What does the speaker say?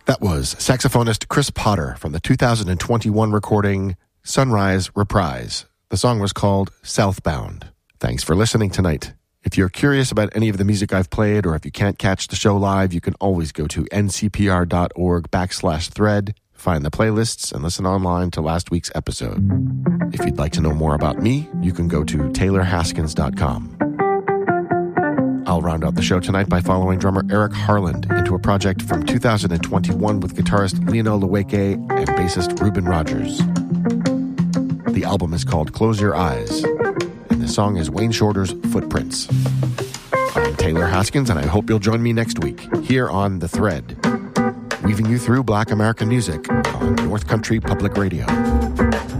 That was saxophonist Chris Potter from the 2021 recording Sunrise Reprise. The song was called Southbound. Thanks for listening tonight. If you're curious about any of the music I've played, or if you can't catch the show live, you can always go to ncpr.org/thread, find the playlists, and listen online to last week's episode. If you'd like to know more about me, you can go to taylorhaskins.com. I'll round out the show tonight by following drummer Eric Harland into a project from 2021 with guitarist Lionel Leweke and bassist Ruben Rogers. The album is called Close Your Eyes, and the song is Wayne Shorter's Footprints. I'm Taylor Haskins, and I hope you'll join me next week here on The Thread, weaving you through Black American music on North Country Public Radio.